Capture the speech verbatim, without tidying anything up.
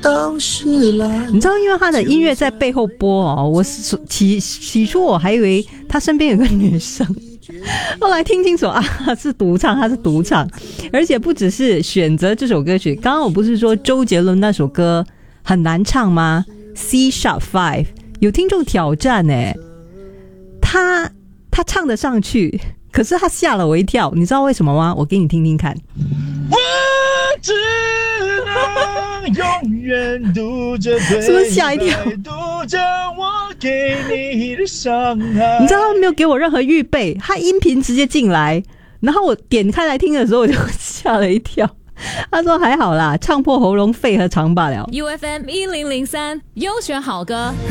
都是蓝。 你知道，因为他的音乐在背后播哦，我起起初我还以为他身边有个女生，后来听清楚啊，是独唱，他是独唱，而且不只是选择这首歌曲。刚刚我不是说周杰伦那首歌很难唱吗 ？C sharp five 有听众挑战哎，他他唱得上去，可是他吓了我一跳，你知道为什么吗？我给你听听看。 我只能永远读着对是不是吓一跳？ 读着我给你的伤害。 你知道他没有给我任何预备，他音频直接进来，然后我点开来听的时候，我就吓了一跳。他说还好啦，唱破喉咙，肺和肠罢了。 U F M 一零零三优选好歌。